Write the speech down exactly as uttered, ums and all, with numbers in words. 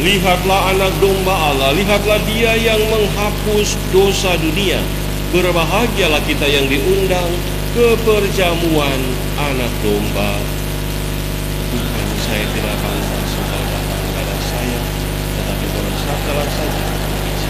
Lihatlah anak domba Allah, lihatlah dia yang menghapus dosa dunia. Berbahagialah kita yang diundang ke perjamuan anak domba. Tuhan, saya tidak